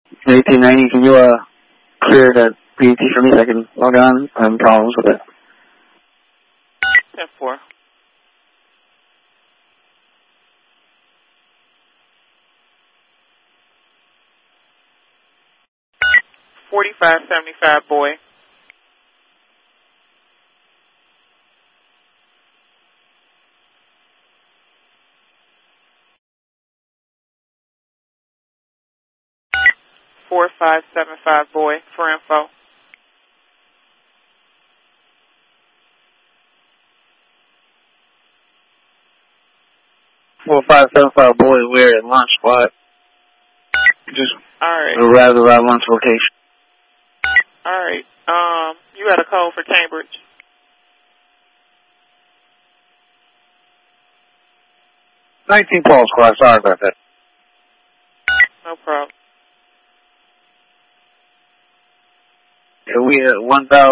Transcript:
1890, can you clear that PET for me so I can log on? I'm having problems with it. 10-4. $45.75, boy. $45.75, boy, for info. $4575 boy, we're at lunch spot. Just arrived at our lunch location. All right. You got a code for Cambridge? Paul Square, sorry about that. No problem. Yeah, we at 1000.